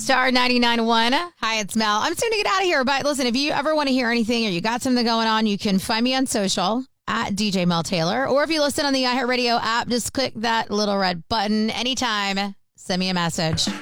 Star 99.1. Hi, it's Mel. I'm soon to get out of here, but listen, if you ever want to hear anything or you got something going on, you can find me on social at DJ Mel Taylor. Or if you listen on the iHeartRadio app, just click that little red button anytime. Send me a message.